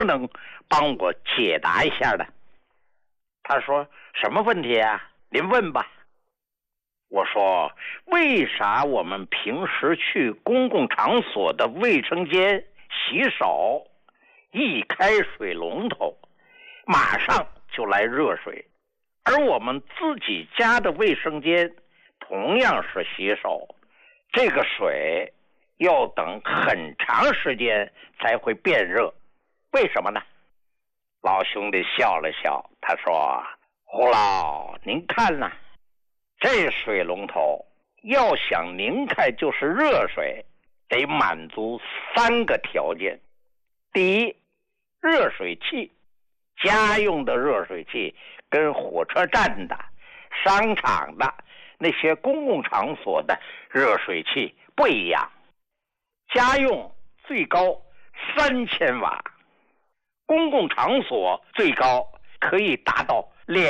能帮我解答一下的？他说什么问题啊？您问吧。我说为啥我们平时去公共场所的卫生间洗手，一开水龙头马上就来热水，而我们自己家的卫生间同样是洗手，这个水要等很长时间才会变热，为什么呢？老兄弟笑了笑，他说胡老，您看呐，这水龙头要想拧开就是热水，得满足3个条件。第一，热水器，家用的热水器跟火车站的、商场的那些公共场所的热水器不一样，家用最高3000瓦，公共场所最高可以达到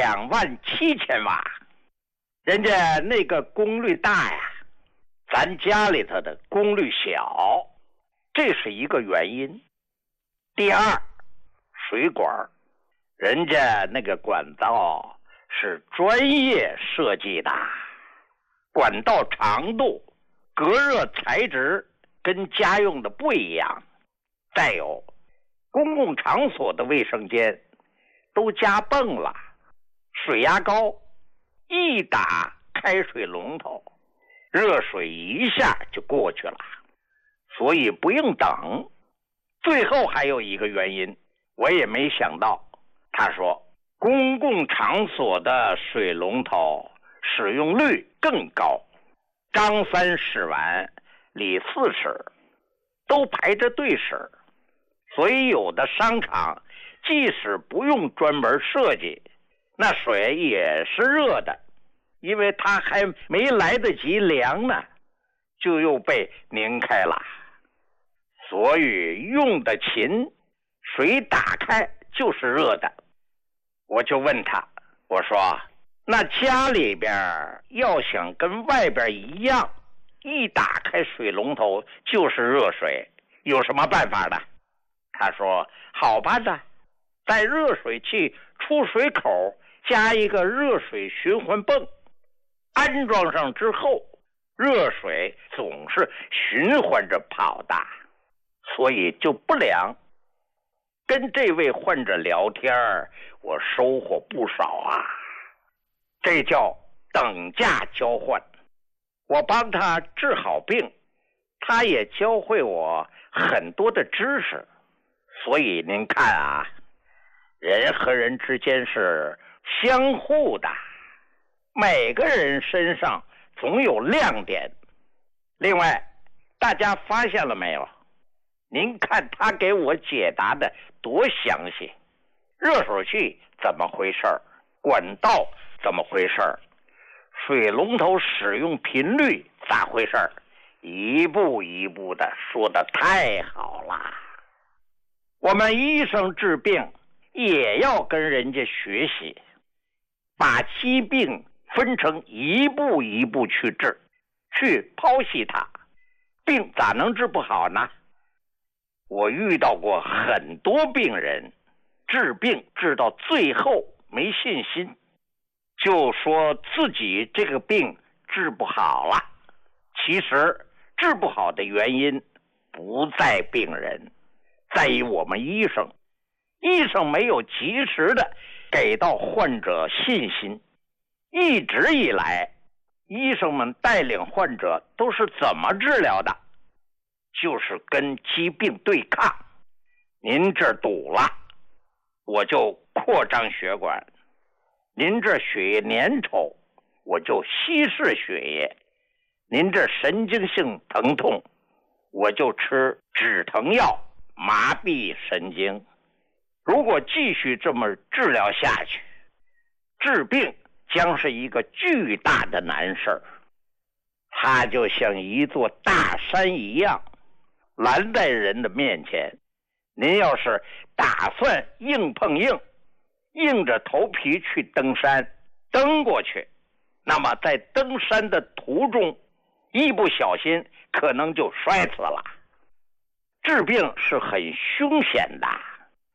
27000瓦。人家那个功率大呀，咱家里头的功率小，这是一个原因。第二，水管，人家那个管道是专业设计的，管道长度、隔热材质跟家用的不一样。再有，公共场所的卫生间都加泵了，水压高，一打开水龙头，热水一下就过去了，所以不用等。最后还有一个原因，我也没想到，他说公共场所的水龙头使用率更高，张3使完李4使，都排着队使，所以有的商场即使不用专门设计，那水也是热的，因为它还没来得及凉呢，就又被拧开了。所以用的勤，水打开就是热的。我就问他，我说那家里边要想跟外边一样，一打开水龙头就是热水，有什么办法呢？他说好办的，在热水器出水口加一个热水循环泵，安装上之后，热水总是循环着跑的，所以就不凉。跟这位患者聊天，我收获不少啊，这叫等价交换。我帮他治好病，他也教会我很多的知识。所以您看啊，人和人之间是相互的，每个人身上总有亮点。另外，大家发现了没有？您看他给我解答的多详细，热水器怎么回事，管道怎么回事，水龙头使用频率咋回事，一步一步的说得太好了。我们医生治病也要跟人家学习，把疾病分成一步一步去治，去剖析它，病咋能治不好呢？我遇到过很多病人，治病治到最后没信心，就说自己这个病治不好了。其实治不好的原因不在病人，在于我们医生。医生没有及时的给到患者信心。一直以来，医生们带领患者都是怎么治疗的？就是跟疾病对抗。您这儿堵了，我就扩张血管；您这血液粘稠，我就稀释血液；您这神经性疼痛，我就吃止疼药麻痹神经。如果继续这么治疗下去，治病将是一个巨大的难事儿。它就像一座大山一样，拦在人的面前。您要是打算硬碰硬，硬着头皮去登山，登过去，那么在登山的途中，一不小心可能就摔死了。治病是很凶险的，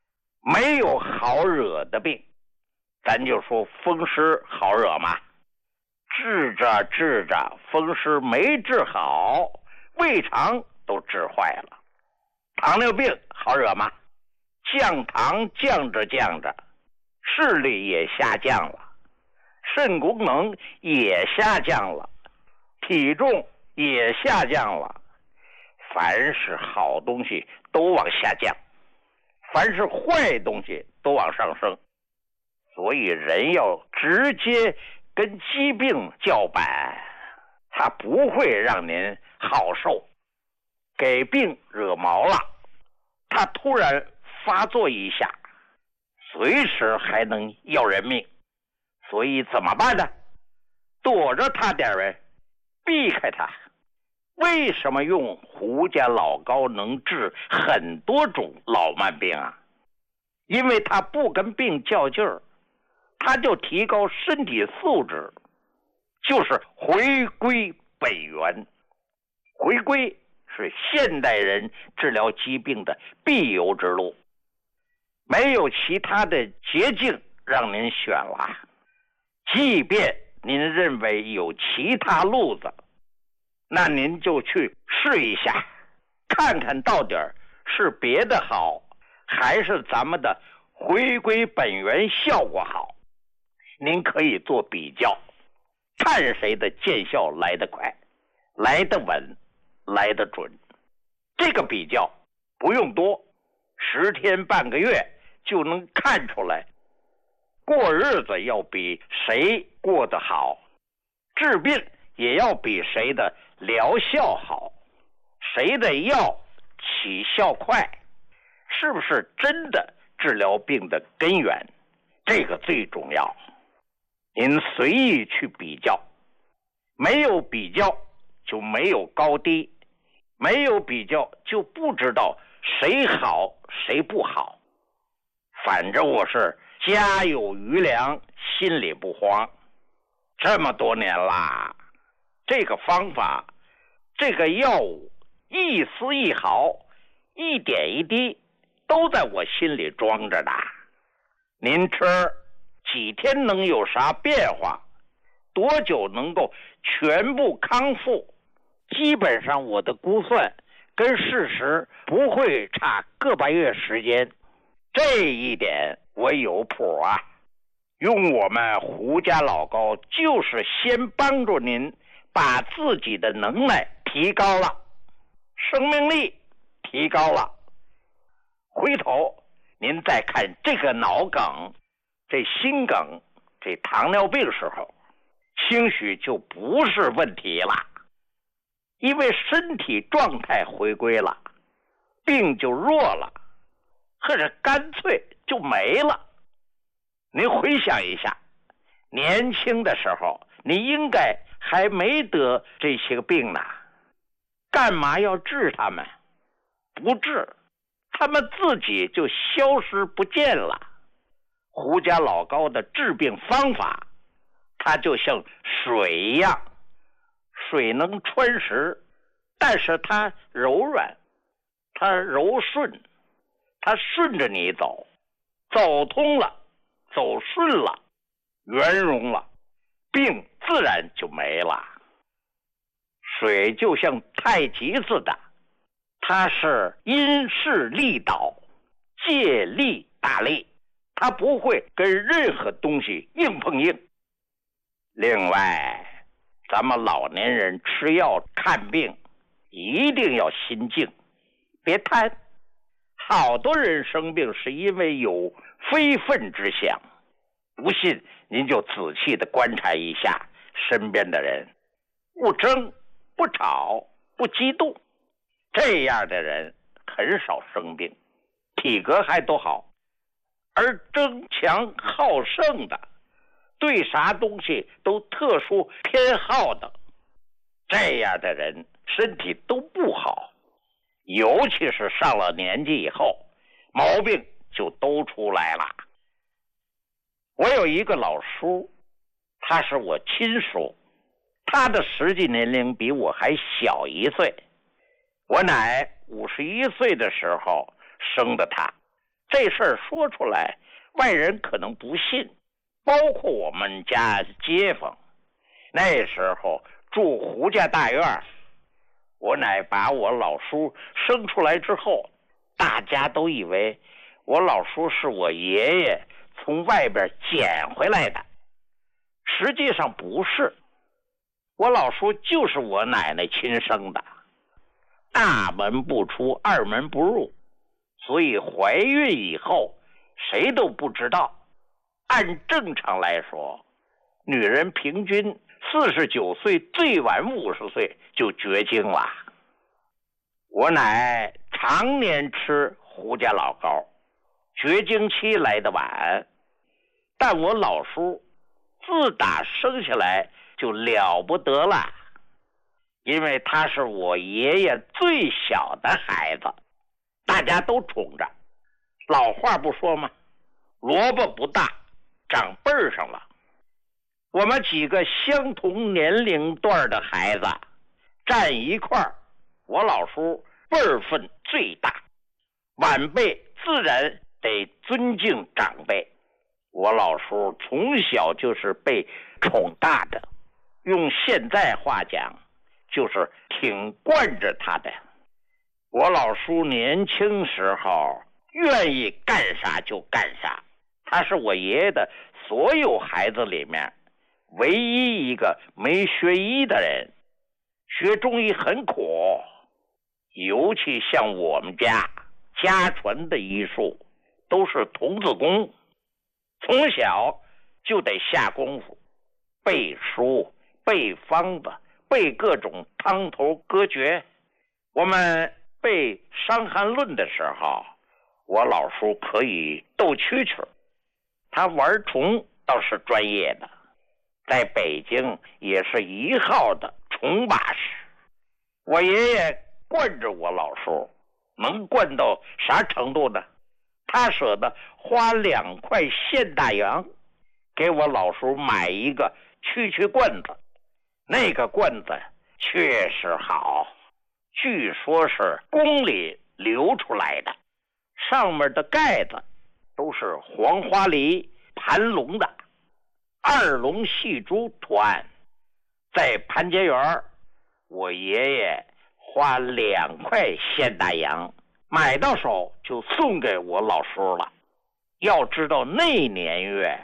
没有好惹的病。咱就说风湿好惹嘛，治着治着，风湿没治好，胃肠都治坏了。糖尿病好惹吗？降糖降着降着，视力也下降了，肾功能也下降了，体重也下降了。凡是好东西都往下降，凡是坏东西都往上升。所以人要直接跟疾病叫板，他不会让您好受。给病惹毛了，他突然发作一下，随时还能要人命。所以怎么办呢？躲着他点呗，避开他。为什么用胡家老高能治很多种老慢病啊？因为他不跟病较劲儿，他就提高身体素质，就是回归本源。回归是现代人治疗疾病的必由之路，没有其他的捷径让您选了。即便您认为有其他路子，那您就去试一下，看看到底是别的好，还是咱们的回归本源效果好。您可以做比较，看谁的见效来得快，来得稳，来得准。这个比较不用多，10天半个月就能看出来，过日子要比谁过得好，治病也要比谁的疗效好，谁的药起效快，是不是真的治疗病的根源，这个最重要。您随意去比较，没有比较就没有高低，没有比较就不知道谁好谁不好。反正我是家有余粮，心里不慌。这么多年啦，这个方法，这个药物，一丝一毫，一点一滴，都在我心里装着呢。您吃几天能有啥变化？多久能够全部康复？基本上我的估算跟事实不会差个把月时间，这一点我有谱啊。用我们胡家老高就是先帮助您把自己的能耐提高了，生命力提高了，回头您再看这个脑梗，这心梗，这糖尿病时候，兴许就不是问题了，因为身体状态回归了，病就弱了，或者干脆就没了。您回想一下，年轻的时候你应该还没得这些个病呢，干嘛要治他们？不治，他们自己就消失不见了。胡家老高的治病方法，它就像水一样，水能穿石，但是它柔软，它柔顺，它顺着你走，走通了，走顺了，圆融了，病自然就没了。水就像太极似的，它是因势利导，借力打力，它不会跟任何东西硬碰硬。另外，咱们老年人吃药看病一定要心静，别贪。好多人生病是因为有非分之想，不信您就仔细的观察一下身边的人，不争不吵不激动，这样的人很少生病，体格还都好。而争强好胜的，对啥东西都特殊偏好的，这样的人身体都不好，尤其是上了年纪以后，毛病就都出来了。我有一个老叔，他是我亲叔，他的实际年龄比我还小1岁。我奶51岁的时候生的他， 这事儿说出来，外人可能不信，包括我们家街坊。那时候住胡家大院，我奶把我老叔生出来之后，大家都以为我老叔是我爷爷从外边捡回来的，实际上不是，我老叔就是我奶奶亲生的。大门不出，二门不入，所以怀孕以后谁都不知道。按正常来说，女人平均49岁，最晚50岁就绝经了。我奶常年吃胡家老膏，绝经期来得晚，但我老叔自打生下来就了不得了，因为他是我爷爷最小的孩子，大家都宠着。老话不说吗？萝卜不大，长辈儿上了。我们几个相同年龄段的孩子站一块儿，我老叔辈分最大，晚辈自然得尊敬长辈。我老叔从小就是被宠大的，用现在话讲，就是挺惯着他的。我老叔年轻时候愿意干啥就干啥，他是我爷爷的所有孩子里面唯一一个没学医的人。学中医很苦，尤其像我们家传的医术都是童子功，从小就得下功夫背书、背方子、背各种汤头歌诀。我们背《伤寒论》的时候，我老叔可以斗蛐蛐，他玩虫倒是专业的，在北京也是一号的虫把式。我爷爷惯着我老叔，能惯到啥程度呢？他舍得花2块现大洋给我老叔买一个蛐蛐罐子，那个罐子确实好，据说是宫里流出来的，上面的盖子都是黄花梨盘龙的2龙戏珠图案。在盘结园，我爷爷花2块现大洋买到手就送给我老叔了。要知道那年月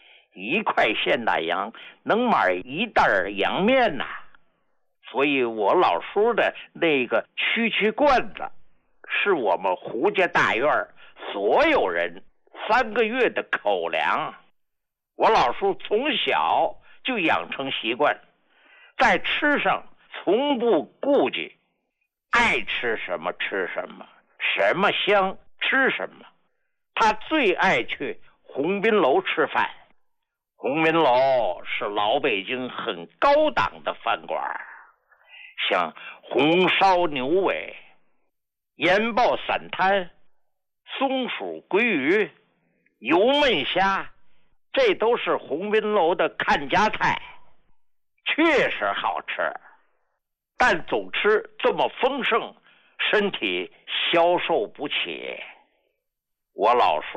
1块现大洋能买1袋洋面呐，所以我老叔的那个蛐蛐罐子是我们胡家大院所有人3个月的口粮。我老叔从小就养成习惯，在吃上从不顾忌，爱吃什么吃什么，什么香吃什么。他最爱去鸿宾楼吃饭，鸿宾楼是老北京很高档的饭馆，像红烧牛尾、盐爆散摊、松鼠鲑鱼、油焖虾，这都是鸿宾楼的看家菜，确实好吃。但总吃这么丰盛，身体消受不起。我老叔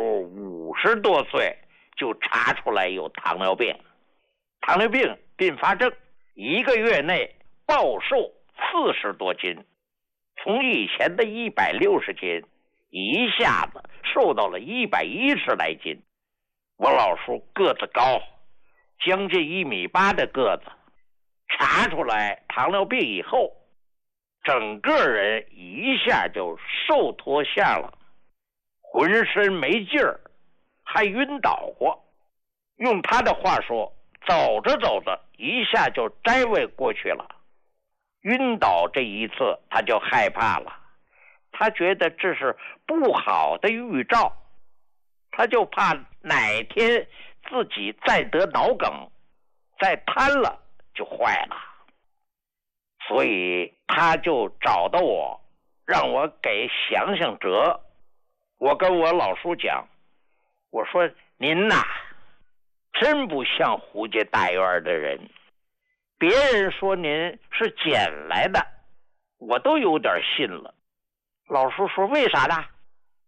50多岁就查出来有糖尿病，糖尿病并发症1个月内暴瘦40多斤，从以前的160斤一下子瘦到了110来斤。我老叔个子高，将近1.8米的个子，查出来糖尿病以后，整个人一下就瘦脱相了，浑身没劲儿，还晕倒过。用他的话说，走着走着一下就摘位过去了。晕倒这一次他就害怕了，他觉得这是不好的预兆，他就怕哪天自己再得脑梗，再瘫了就坏了。所以他就找到我，让我给想想辙。我跟我老叔讲，我说您呐，真不像胡家大院的人，别人说您是捡来的，我都有点信了。老叔说为啥呢？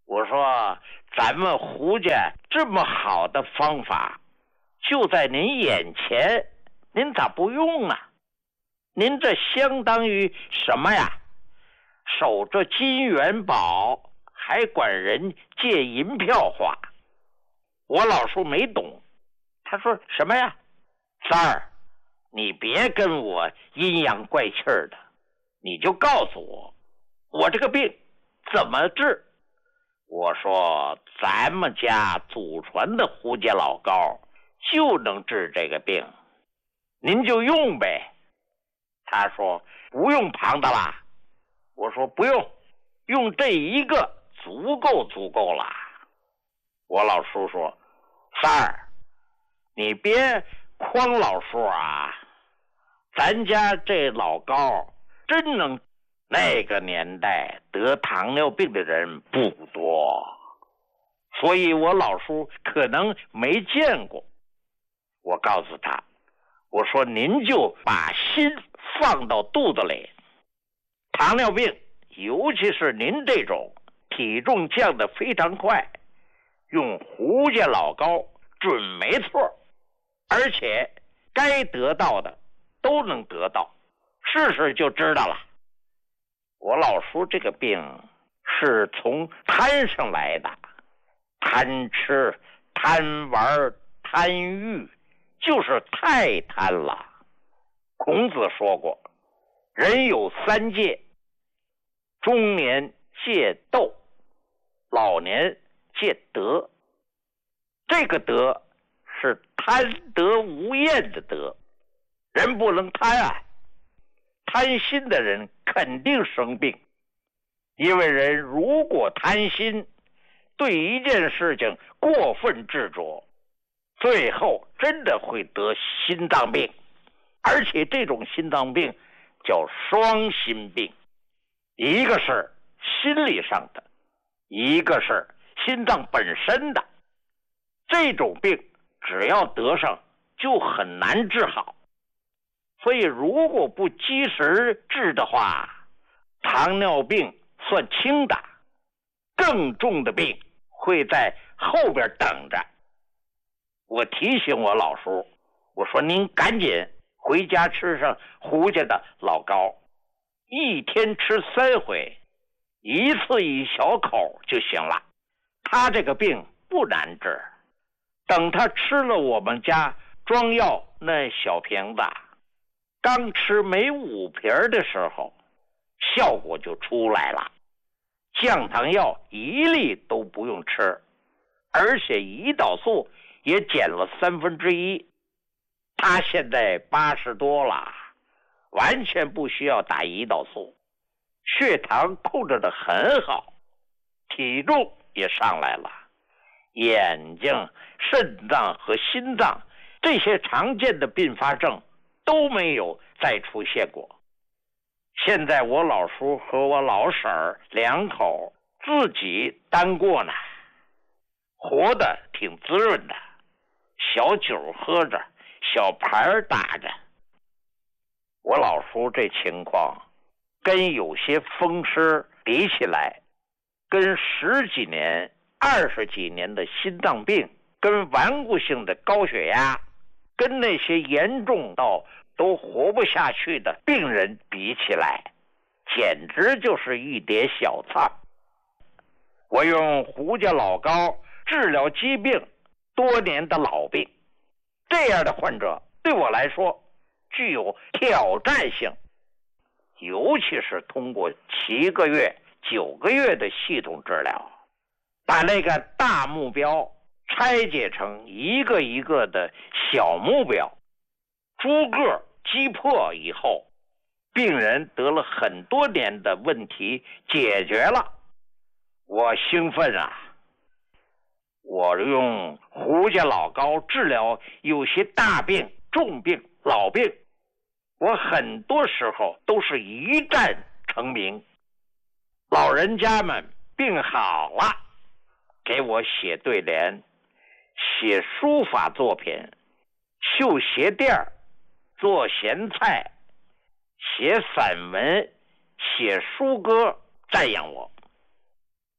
我说咱们胡家这么好的方法就在您眼前，您咋不用呢？您这相当于什么呀？守着金元宝，还管人借银票花。我老叔没懂，他说什么呀？三儿，你别跟我阴阳怪气的，你就告诉我，我这个病怎么治？我说咱们家祖传的胡家老膏就能治这个病，您就用呗。他说不用旁的啦。我说不用，用这一个足够了。我老叔说，三儿，你别诓老叔啊，咱家这老膏真能，那个年代得糖尿病的人不多，所以我老叔可能没见过。我告诉他，我说您就把心放到肚子里，糖尿病尤其是您这种体重降得非常快，用胡家老膏准没错，而且该得到的都能得到，试试就知道了。我老叔这个病是从贪上来的，贪吃、贪玩、贪欲，就是太贪了。孔子说过，人有三戒，中年戒斗，老年戒德。这个德是贪得无厌的德，人不能贪啊，贪心的人肯定生病。因为人如果贪心，对一件事情过分执着，最后真的会得心脏病，而且这种心脏病叫双心病，一个是心理上的，一个是心脏本身的。这种病只要得上就很难治好，所以如果不及时治的话，糖尿病算轻的，更重的病会在后边等着。我提醒我老叔，我说您赶紧回家吃上胡家的老膏，一天吃3回，一次一小口就行了。他这个病不难治，等他吃了我们家装药那小瓶子，刚吃没5瓶的时候，效果就出来了。降糖药一粒都不用吃，而且胰岛素也减了1/3。他现在80多了，完全不需要打胰岛素，血糖控制得很好，体重也上来了，眼睛、肾脏和心脏这些常见的并发症都没有再出现过。现在我老叔和我老婶儿2口自己单过呢，活得挺滋润的，小酒喝着，小牌打着。我老叔这情况跟有些风湿比起来，跟10几年、20几年的心脏病，跟顽固性的高血压，跟那些严重到都活不下去的病人比起来，简直就是一碟小菜。我用胡家老膏治疗疾病多年的老病，这样的患者对我来说具有挑战性，尤其是通过7个月、9个月的系统治疗，把那个大目标拆解成一个一个的小目标，逐个击破以后，病人得了很多年的问题解决了。我兴奋啊！我用胡家老膏治疗有些大病、重病、老病，我很多时候都是一战成名。老人家们病好了，给我写对联，写书法作品，绣鞋垫，做咸菜，写散文，写书歌，赞扬我。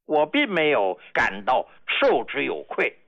我并没有感到受之有愧。